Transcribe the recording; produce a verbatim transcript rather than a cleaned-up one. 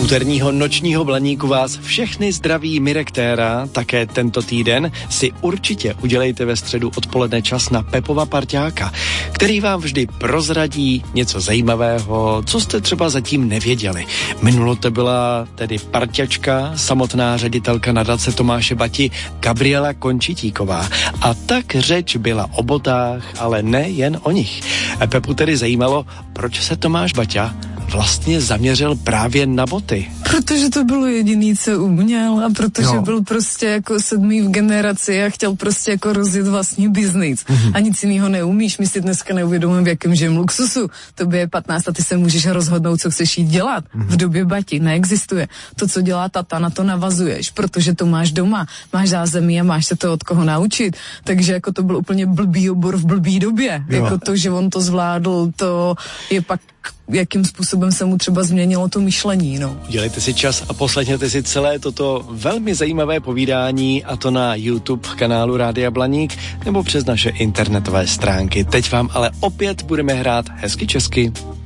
úterního nočního Blaníku vás všechny zdraví Mirek Téra. Také tento týden si určitě udělejte ve středu odpoledne čas na Pepova parťáka, který vám vždy prozradí něco zajímavého, co jste třeba zatím nevěděli. Minulo to byla tedy parťačka, samotná ředitelka nadace Tomáše Bati Gabriela Končitíková. A tak řeč byla o botách, ale ne jen o nich. Pepu tedy zajímalo, proč se Tomáš Baťa vlastně zaměřil právě na boty. Protože to bylo jediný, co uměl a protože jo. byl prostě jako sedmý v generaci a chtěl prostě jako rozjet vlastní biznis. Mm-hmm. A nic jiného neumíš. My si dneska neuvědomujeme, v jakém žijem luxusu. Tobě je patnáct a ty se můžeš rozhodnout, co chceš jít dělat. Mm-hmm. V době Bati neexistuje. To, co dělá tata, na to navazuješ, protože to máš doma, máš zázemí a máš se to od koho naučit. Takže jako to byl úplně blbý obor v blbý době. Jo. Jako to, že on to zvládl, to je pak jakým způsobem se mu třeba změnilo to myšlení, no. Udělejte si čas a poslechněte si celé toto velmi zajímavé povídání, a to na YouTube kanálu Rádia Blaník nebo přes naše internetové stránky. Teď vám ale opět budeme hrát hezky česky.